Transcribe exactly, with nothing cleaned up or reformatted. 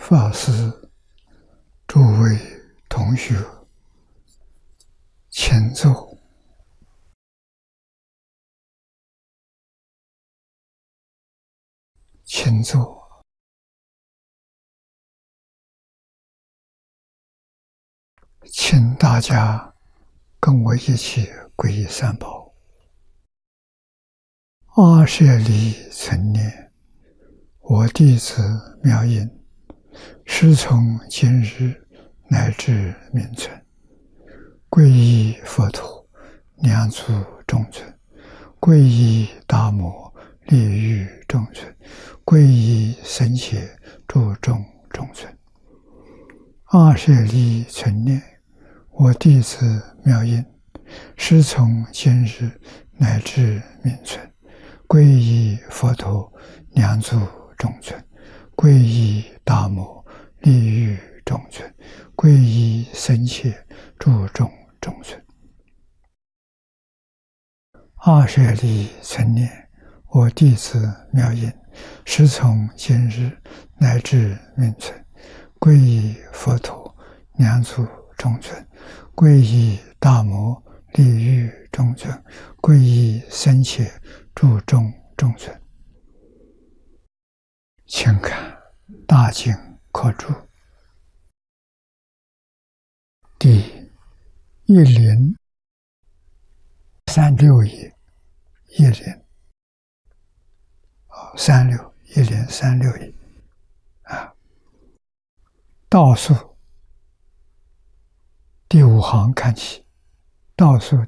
法师、诸位同学，请坐。请坐。请大家跟我一起皈依三宝。阿舍利存念，我弟子妙音，师从今日乃至命存，皈依佛陀，两足中尊；皈依大摩，利欲中尊；皈依僧伽，注重中尊。阿舍利存念，我弟子妙音，师从今日乃至命存，皈依佛陀，两足中尊；皈依大摩，利欲中尊；皈依僧伽，注重中尊。阿舍利存念，我弟子妙音，师从今日乃至命存，皈依佛陀，两足中尊；皈依大摩，利欲中尊；皈依僧伽，注重中尊。请看大经科注第一零三六页，一零三六一零三六页啊，倒数第五行看起，倒数